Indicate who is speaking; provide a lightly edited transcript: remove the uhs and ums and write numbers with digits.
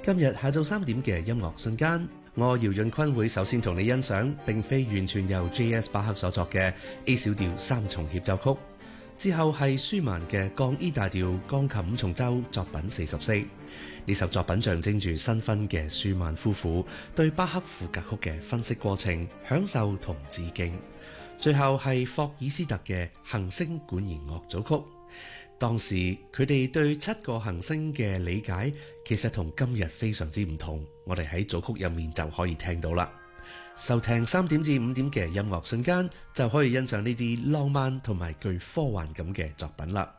Speaker 1: 今日下晝3點嘅音樂瞬間，我姚潤坤會首先同你欣賞並非完全由 J.S. 巴克所作嘅 A 小調三重協奏曲，之後係舒曼嘅降 E 大調鋼琴五重奏作品44。呢首作品象徵住新婚嘅舒曼夫婦對巴克賦格曲嘅分析過程、享受同致敬。最後係霍爾斯特嘅行星管弦樂組曲。當時佢哋對7個行星嘅理解其實同今日非常之唔同，我哋喺組曲入面就可以聽到啦。收聽3點至5點嘅音樂瞬間就可以欣賞呢啲浪漫同埋具科幻感嘅作品啦。